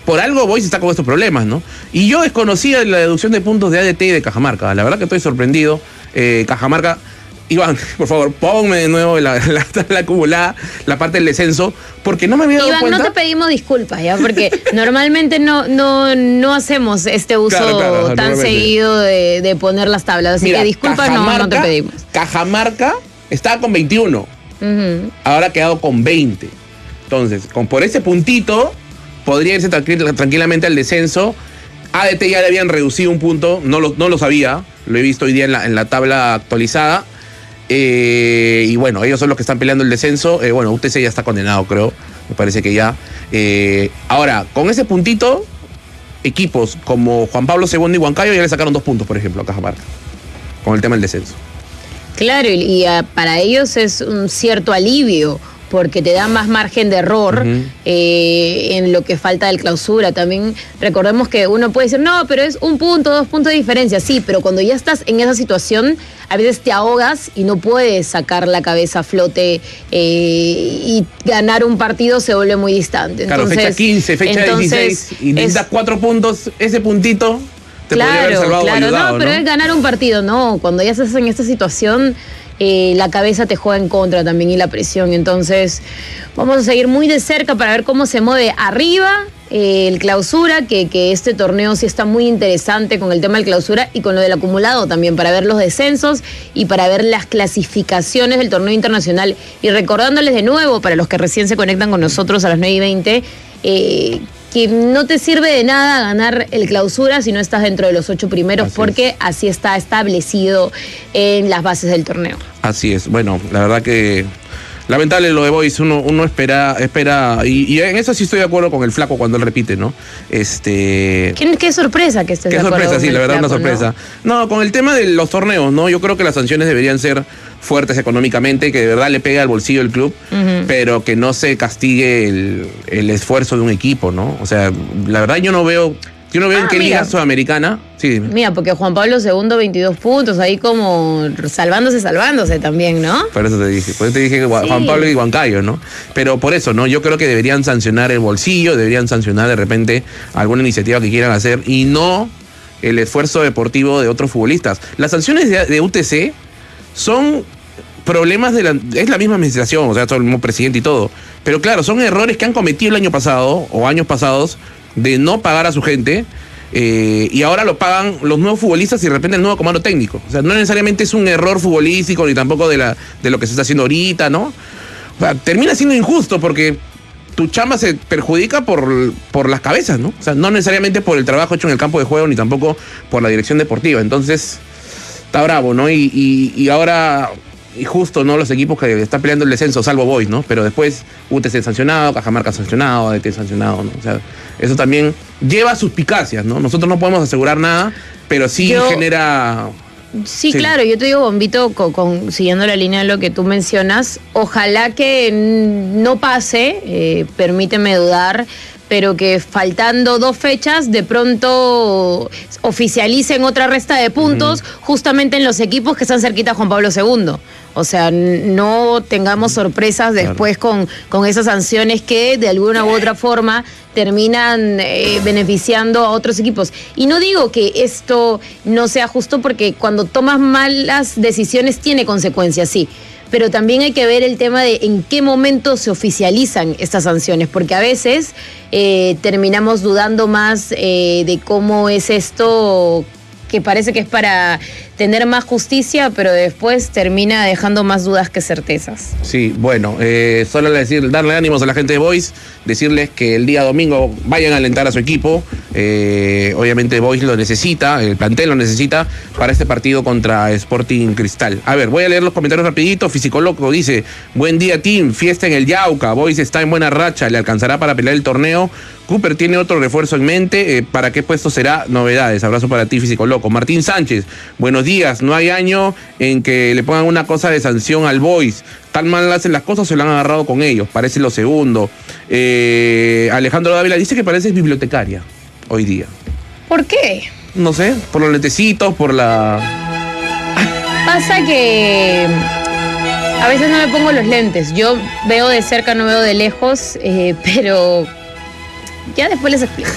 por algo Boys está con estos problemas, ¿no? Y yo desconocía la deducción de puntos de ADT y de Cajamarca. La verdad que estoy sorprendido. Cajamarca, Iván, por favor, ponme de nuevo la acumulada, la parte del descenso, porque no me había dado cuenta. Iván, no te pedimos disculpas, ¿ya? Porque normalmente no hacemos este uso tan seguido de poner las tablas. Así que disculpas no te pedimos. Cajamarca estaba con 21. Ahora ha quedado con 20. Entonces, por ese puntito, podría irse tranquilamente al descenso. ADT ya le habían reducido un punto, no lo sabía, lo he visto hoy día en la tabla actualizada. Y bueno, ellos son los que están peleando el descenso. Bueno, UTC ya está condenado, creo. Me parece que ya. Ahora, con ese puntito, equipos como Juan Pablo II y Huancayo ya le sacaron 2 puntos, por ejemplo, a Cajamarca, con el tema del descenso. Claro, y para ellos es un cierto alivio, porque te da más margen de error en lo que falta del clausura. También recordemos que uno puede decir, no, pero es 1 punto, 2 puntos de diferencia. Sí, pero cuando ya estás en esa situación, a veces te ahogas y no puedes sacar la cabeza a flote y ganar un partido se vuelve muy distante. Claro, entonces, fecha 15, fecha 16, y necesitas 4 puntos, ese puntito te podría haber salvado o ayudado, pero es ganar un partido, ¿no? Cuando ya estás en esta situación, la cabeza te juega en contra también y la presión. Entonces vamos a seguir muy de cerca para ver cómo se mueve arriba el clausura, que este torneo sí está muy interesante con el tema del clausura y con lo del acumulado también, para ver los descensos y para ver las clasificaciones del torneo internacional. Y recordándoles de nuevo, para los que recién se conectan con nosotros a las 9:20, que no te sirve de nada ganar el clausura si no estás dentro de los 8 primeros, porque así está establecido en las bases del torneo. Así es. Bueno, la verdad que lamentable lo de Boys, uno espera, y en eso sí estoy de acuerdo con el Flaco cuando él repite, ¿no? Qué sorpresa que estés de acuerdo. Qué sorpresa, sí, la verdad, una sorpresa. No, con el tema de los torneos, ¿no? Yo creo que las sanciones deberían ser fuertes económicamente, que de verdad le pegue al bolsillo del club, pero que no se castigue el esfuerzo de un equipo, ¿no? O sea, la verdad yo no veo en qué liga sudamericana. Sí, dime. Mira, porque Juan Pablo II 22 puntos, ahí como salvándose también, ¿no? Por eso te dije Juan Pablo y Huancayo, ¿no? Pero por eso, ¿no? Yo creo que deberían sancionar el bolsillo, deberían sancionar de repente alguna iniciativa que quieran hacer y no el esfuerzo deportivo de otros futbolistas. Las sanciones de UTC son problemas es la misma administración, o sea, todo el mismo presidente y todo. Pero claro, son errores que han cometido el año pasado o años pasados de no pagar a su gente, y ahora lo pagan los nuevos futbolistas y de repente el nuevo comando técnico. O sea, no necesariamente es un error futbolístico ni tampoco de lo que se está haciendo ahorita, ¿no? O sea, termina siendo injusto porque tu chamba se perjudica por las cabezas, ¿no? O sea, no necesariamente por el trabajo hecho en el campo de juego ni tampoco por la dirección deportiva. Entonces, está bravo, ¿no? Y ahora, y justo, ¿no? Los equipos que están peleando el descenso, salvo Boys, ¿no? Pero después UTC sancionado, Cajamarca sancionado, ADT sancionado, ¿no? O sea, eso también lleva suspicacias, ¿no? Nosotros no podemos asegurar nada, pero sí genera... Sí, claro, yo te digo, Bombito, siguiendo la línea de lo que tú mencionas, ojalá que no pase, permíteme dudar, pero que faltando 2 fechas de pronto oficialicen otra resta de puntos justamente en los equipos que están cerquita a Juan Pablo II. O sea, no tengamos sorpresas después con esas sanciones que de alguna u otra forma terminan beneficiando a otros equipos. Y no digo que esto no sea justo, porque cuando tomas malas decisiones tiene consecuencias, sí. Pero también hay que ver el tema de en qué momento se oficializan estas sanciones, porque a veces terminamos dudando más de cómo es esto, que parece que es para tener más justicia, pero después termina dejando más dudas que certezas. Sí, bueno, solo darle ánimos a la gente de Boys, decirles que el día domingo vayan a alentar a su equipo. Obviamente Boys lo necesita, el plantel lo necesita para este partido contra Sporting Cristal. A ver, voy a leer los comentarios rapidito. Físico Loco dice: buen día, team, fiesta en el Yauca, Boys está en buena racha, le alcanzará para pelear el torneo. Cooper tiene otro refuerzo en mente, ¿para qué puesto será? Novedades. Abrazo para ti, Físico Loco. Martín Sánchez, buenos días, no hay año en que le pongan una cosa de sanción al Boys. Tan mal hacen las cosas, se lo han agarrado con ellos, parece lo segundo. Alejandro Dávila dice que parece bibliotecaria hoy día. ¿Por qué? No sé, por los lentecitos, por la... Pasa que a veces no me pongo los lentes, yo veo de cerca, no veo de lejos, pero ya después les explico.